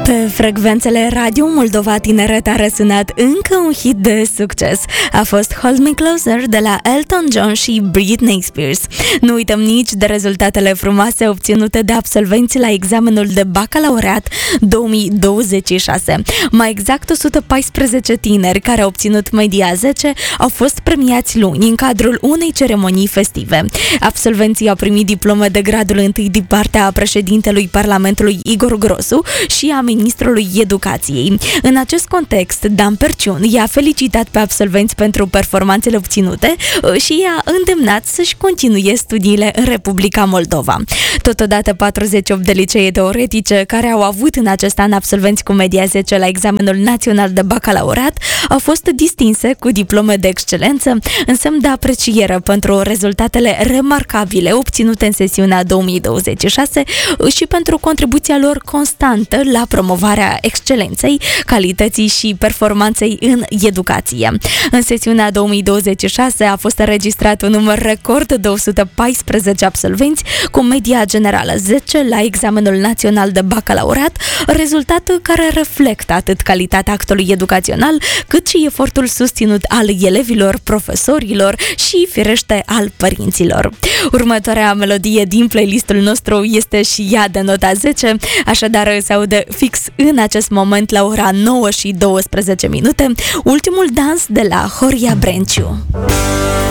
Pe frecvențele Radio Moldova Tineret a răsunat încă un hit de succes. A fost Hold Me Closer de la Elton John și Britney Spears. Nu uităm nici de rezultatele frumoase obținute de absolvenți la examenul de bacalaureat 2026. Mai exact 114 tineri care au obținut media 10 au fost premiați luni în cadrul unei ceremonii festive. Absolvenții au primit diplome de gradul 1 din partea președintelui Parlamentului Igor Grosu și a ministrului Educației. În acest context, Dan Perciun i-a felicitat pe absolvenți pentru performanțele obținute și i-a îndemnat să-și continue studiile în Republica Moldova. Totodată, 48 de licee teoretice care au avut în acest an absolvenți cu media 10 la examenul național de bacalaureat au fost distinse cu diplome de excelență, în semn de apreciere pentru rezultatele remarcabile obținute în sesiunea 2026 și pentru contribuția lor constantă la promovarea excelenței, calității și performanței în educație. În sesiunea 2026 a fost înregistrat un număr record de 114 absolvenți cu media generală 10 la examenul național de bacalaureat, rezultat care reflectă atât calitatea actului educațional, cât și efortul susținut al elevilor, profesorilor și, firește, al părinților. Următoarea melodie din playlistul nostru este și ea de nota 10, așadar se aude fix în acest moment la ora 9 și 12 minute, ultimul dans de la Horia Brenciu.